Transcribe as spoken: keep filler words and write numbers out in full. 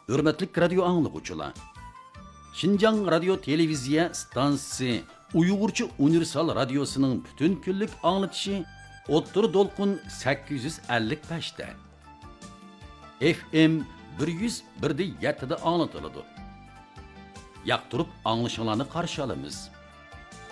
Hürmetlik radio anlıqçılar. Şinjan Radio Televiziya stansiyasi Uyg'urcha universal radiosunun bütün kunlik anlatışı O'ttir Dolqun sakkiz yuz ellik besh da. F M bir yuz bir da yetti da anlatıladi. Yaqtirib anglashinglarni qarshi olamiz.